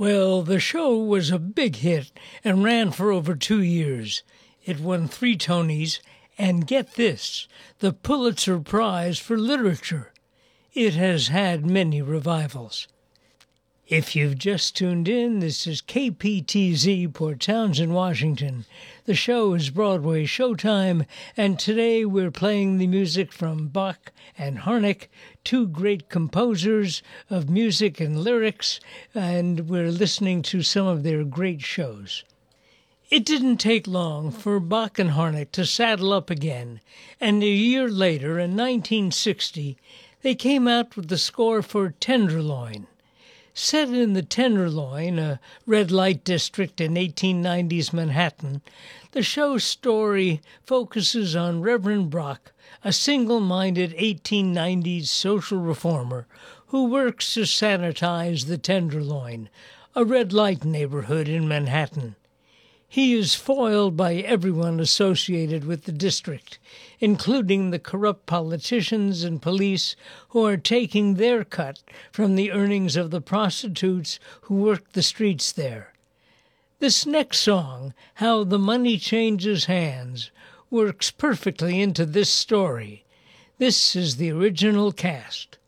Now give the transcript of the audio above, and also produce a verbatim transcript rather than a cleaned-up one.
Well, the show was a big hit and ran for over two years. It won three Tonys and, get this, the Pulitzer Prize for Literature. It has had many revivals. If you've just tuned in, this is K P T Z, Port Townsend, Washington. The show is Broadway Showtime, and today we're playing the music from Bach and Harnick, two great composers of music and lyrics, and we're listening to some of their great shows. It didn't take long for Bach and Harnick to saddle up again, and a year later, in nineteen sixty, they came out with the score for Tenderloin. Set in the Tenderloin, a red light district in eighteen nineties Manhattan, the show's story focuses on Reverend Brock, a single-minded eighteen nineties social reformer who works to sanitize the Tenderloin, a red light neighborhood in Manhattan. He is foiled by everyone associated with the district, including the corrupt politicians and police who are taking their cut from the earnings of the prostitutes who work the streets there. This next song, How the Money Changes Hands, works perfectly into this story. This is the original cast.